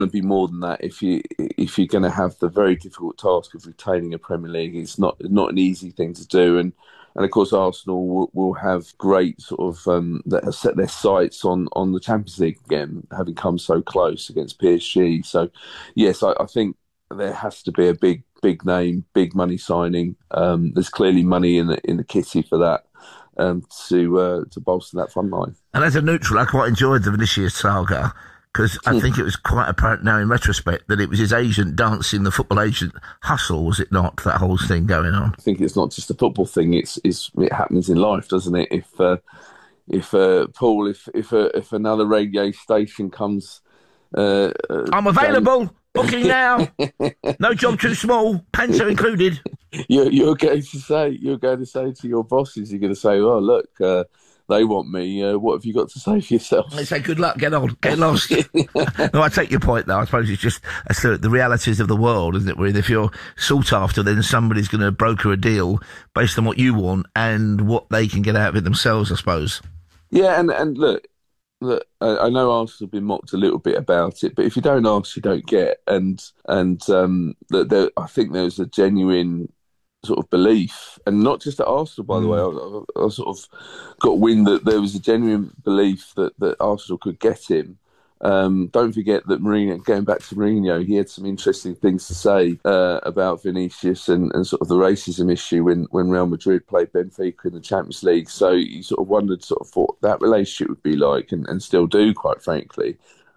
to be more than that if you're going to have the very difficult task of retaining a Premier League. It's not an easy thing to do, and of course Arsenal will have great sort of that have set their sights on the Champions League again, having come so close against PSG. So yes, I think there has to be a big name, big money signing. There's clearly money in the kitty for that. To bolster that front line. And as a neutral, I quite enjoyed the Vinicius saga, because I think it was quite apparent now in retrospect that it was his agent dancing the football agent hustle, was it not, that whole thing going on? I think it's not just a football thing, it happens in life, doesn't it? If Paul, if another radio station comes... I'm available! Booking now! No job too small, pants are included. You're going to say to your bosses, you're going to say, oh, look, they want me. What have you got to say for yourself? They say, good luck, get on, get lost. No, I take your point, though. I suppose it's just the realities of the world, isn't it? Where if you're sought after, then somebody's going to broker a deal based on what you want and what they can get out of it themselves, I suppose. Yeah, and look, I know Arsenal have been mocked a little bit about it, but if you don't ask, you don't get. And I think there's a genuine sort of belief, and not just at Arsenal, by the way. I sort of got wind that there was a genuine belief that Arsenal could get him. Don't forget that Mourinho, going back to Mourinho, he had some interesting things to say about Vinicius and sort of the racism issue when Real Madrid played Benfica in the Champions League. So you sort of wondered sort of what that relationship would be like, and still do, quite frankly.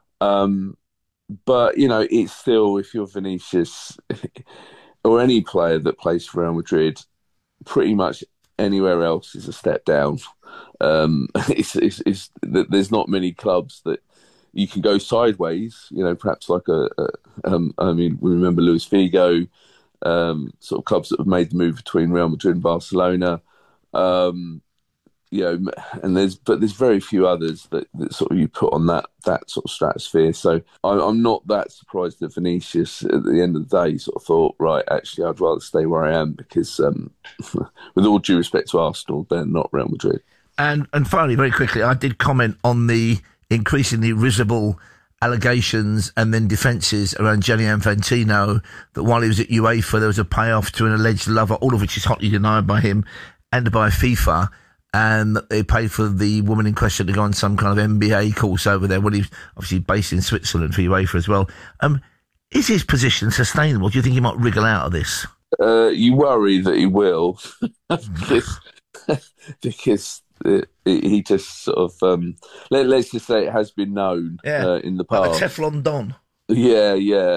But, you know, it's still, if you're Vinicius or any player that plays for Real Madrid, pretty much anywhere else is a step down. There's not many clubs that you can go sideways, you know, perhaps like we remember Luis Figo, sort of clubs that have made the move between Real Madrid and Barcelona, you know, and there's very few others that sort of you put on that sort of stratosphere. So I'm not that surprised that Vinicius, at the end of the day, sort of thought, right, actually, I'd rather stay where I am because, with all due respect to Arsenal, they're not Real Madrid. And finally, very quickly, I did comment on the increasingly risible allegations and then defences around Gianni Infantino, that while he was at UEFA, there was a payoff to an alleged lover, all of which is hotly denied by him and by FIFA, and that they paid for the woman in question to go on some kind of MBA course over there when he was obviously based in Switzerland for UEFA as well. Is his position sustainable? Do you think he might wriggle out of this? You worry that he will, because he just sort of let's just say it has been known in the past. Like a Teflon Don. Yeah.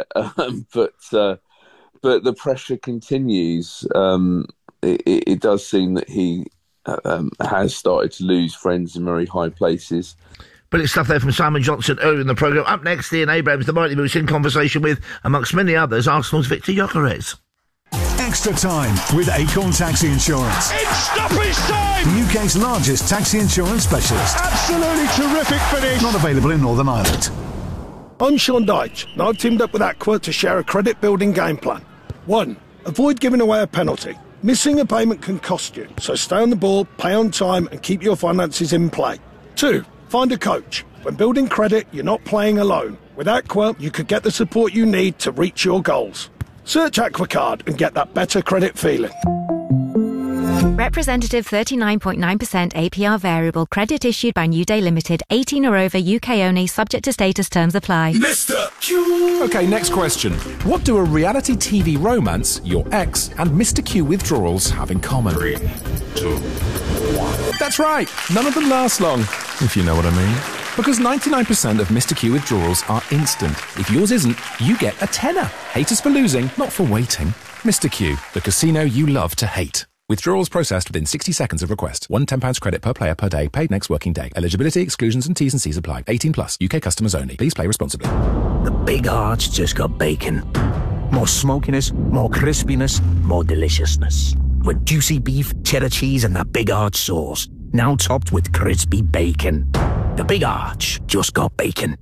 But the pressure continues. It does seem that he has started to lose friends in very high places. Brilliant stuff there from Simon Johnson earlier in the programme. Up next, Ian Abrams, the Mighty Moose, in conversation with, amongst many others, Arsenal's Victor Gyökeres. Extra time with Acorn Taxi Insurance. It's stoppage time! The UK's largest taxi insurance specialist. Absolutely terrific finish. Not available in Northern Ireland. I'm Sean Dyche, and I've teamed up with Aqua to share a credit-building game plan. 1. Avoid giving away a penalty. Missing a payment can cost you, so stay on the ball, pay on time, and keep your finances in play. 2. Find a coach. When building credit, you're not playing alone. With Aqua, you could get the support you need to reach your goals. Search AquaCard and get that better credit feeling. Representative 39.9% APR variable. Credit issued by New Day Limited. 18 or over, UK only. Subject to status. Terms apply. Mr. Q! OK, next question. What do a reality TV romance, your ex, and Mr. Q withdrawals have in common? 3, 2, 1. That's right. None of them last long, if you know what I mean. Because 99% of Mr. Q withdrawals are instant. If yours isn't, you get a tenner. Hate us for losing, not for waiting. Mr. Q, the casino you love to hate. Withdrawals processed within 60 seconds of request. £1 credit per player per day. Paid next working day. Eligibility, exclusions and T's and C's apply. 18 plus. UK customers only. Please play responsibly. The Big Arch just got bacon. More smokiness, more crispiness, more deliciousness. With juicy beef, cheddar cheese and that Big Arch sauce. Now topped with crispy bacon. The Big Arch just got bacon.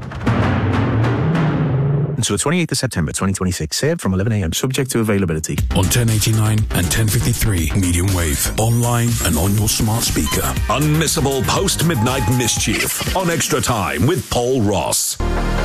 Until the 28th of September 2026. Served from 11 a.m. Subject to availability. On 1089 and 1053 medium wave. Online and on your smart speaker. Unmissable post-midnight mischief on Extra Time with Paul Ross.